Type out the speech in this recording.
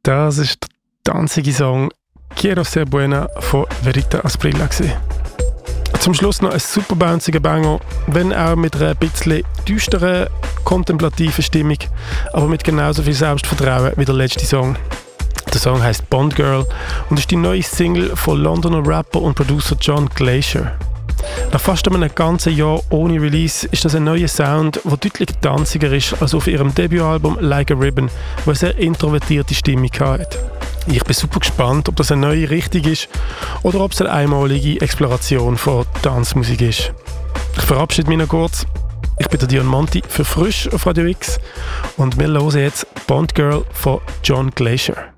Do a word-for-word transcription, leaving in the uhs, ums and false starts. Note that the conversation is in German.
Das ist der tanzige Song «Quiero ser buena» von Verita Asprilla gewesen. Zum Schluss noch ein super bounciger Banger, wenn auch mit einer bisschen düsteren, kontemplativen Stimmung, aber mit genauso viel Selbstvertrauen wie der letzte Song. Der Song heisst «Bond Girl» und ist die neue Single von Londoner Rapper und Producer John Glacier. Nach fast einem ganzen Jahr ohne Release ist das ein neuer Sound, der deutlich tanziger ist als auf ihrem Debütalbum «Like a Ribbon», wo eine sehr introvertierte Stimmung hat. Ich bin super gespannt, ob das eine neue Richtung ist oder ob es eine einmalige Exploration von Tanzmusik ist. Ich verabschiede mich noch kurz. Ich bin der Dion Monti für Frisch auf Radio X und wir hören jetzt «Bond Girl» von John Glacier.